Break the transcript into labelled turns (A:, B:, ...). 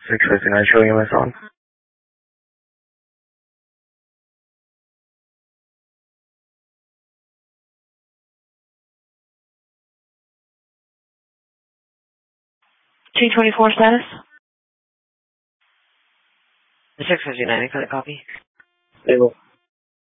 A: 659 showing you my phone.
B: T24 status? The 659, I couldn't copy.
A: Stable.